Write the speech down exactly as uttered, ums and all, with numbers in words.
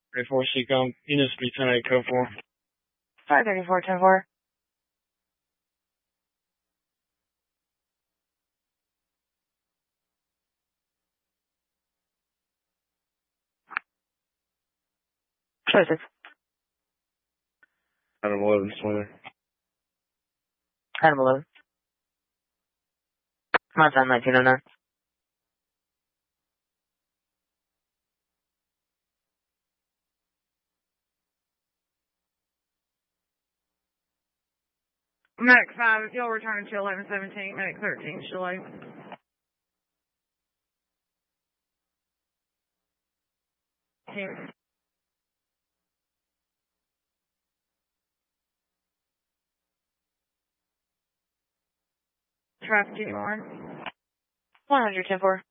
thirty-four Seacom, units be ten eight code four. five thirty-four, ten four. Choices. Adam eleven, Swinger. Adam eleven. My time, nineteen oh nine. Medic five, if you'll return to eleven seventeen, Medic thirteen, Chalet. Here. Traffic one. one hundred, ten four.